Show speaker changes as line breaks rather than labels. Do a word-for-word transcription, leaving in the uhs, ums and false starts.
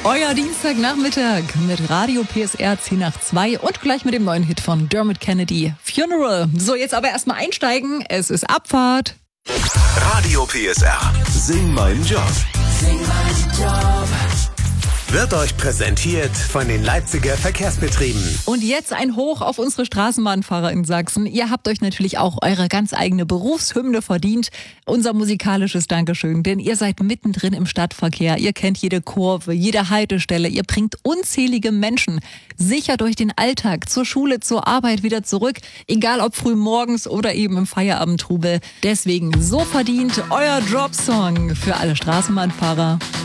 Euer Dienstagnachmittag mit Radio P S R zehn nach zwei und gleich mit dem neuen Hit von Dermot Kennedy, Funeral. So, jetzt aber erstmal einsteigen. Es ist Abfahrt.
Radio P S R. Sing meinen Job. Sing meinen Job. Wird euch präsentiert von den Leipziger Verkehrsbetrieben.
Und jetzt ein Hoch auf unsere Straßenbahnfahrer in Sachsen. Ihr habt euch natürlich auch eure ganz eigene Berufshymne verdient. Unser musikalisches Dankeschön, denn ihr seid mittendrin im Stadtverkehr. Ihr kennt jede Kurve, jede Haltestelle. Ihr bringt unzählige Menschen sicher durch den Alltag, zur Schule, zur Arbeit wieder zurück. Egal ob früh morgens oder eben im Feierabendtrubel. Deswegen so verdient euer Dropsong für alle Straßenbahnfahrer.